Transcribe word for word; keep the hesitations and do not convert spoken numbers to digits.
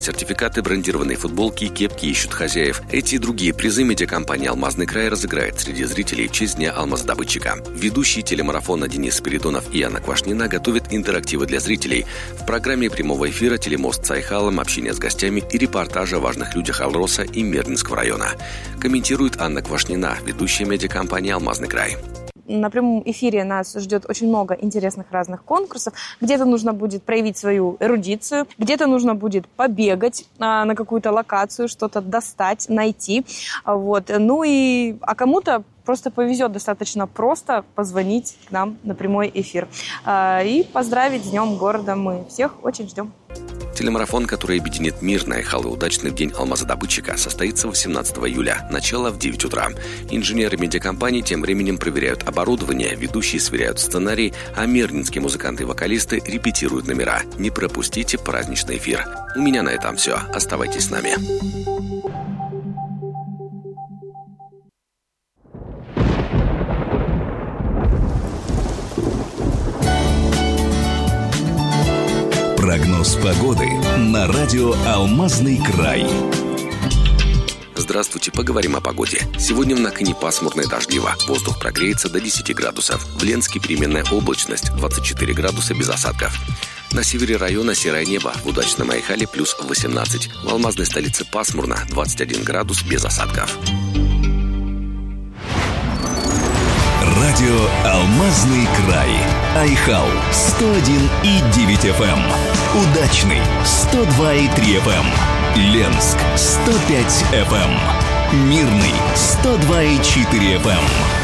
Сертификаты, брендированные футболки и кепки ищут хозяев. Эти и другие призы медиакомпания «Алмазный край» разыграет среди зрителей в честь Дня алмазодобытчика. Ведущие телемарафона Денис Спиридонов и Анна Квашнина готовят интерактивы для зрителей. В программе прямого эфира телемост с Айхалом, общение с гостями и репортажи о важных людях Алроса и Мирнинского района. Комментирует Анна Квашнина, ведущая медиакомпании «Алмазный край». На прямом эфире нас ждет очень много интересных разных конкурсов. Где-то нужно будет проявить свою эрудицию, где-то нужно будет побегать а, на какую-то локацию, что-то достать, найти. Вот. Ну и, а кому-то просто повезет достаточно просто позвонить к нам на прямой эфир. А, и поздравить с Днем города мы всех очень ждем. Телемарафон, который объединит мир на Айхал и удачный в день алмазодобытчика, состоится восемнадцатого июля, начало в девять утра. Инженеры медиакомпании тем временем проверяют оборудование, ведущие сверяют сценарий, а мирнинские музыканты и вокалисты репетируют номера. Не пропустите праздничный эфир. У меня на этом все. Оставайтесь с нами. Прогноз погоды на радио «Алмазный край». Здравствуйте, поговорим о погоде. Сегодня в Накане пасмурно и дождливо. Воздух прогреется до десяти градусов. В Ленске переменная облачность, двадцать четыре градуса без осадков. На севере района серое небо, в удачном Айхале плюс восемнадцать. В алмазной столице пасмурно, двадцать один градус без осадков. Радио «Алмазный край». Айхал сто один и девять эф эм. Удачный сто два и три эф эм. Ленск сто пять эф эм. Мирный сто два и четыре эф эм.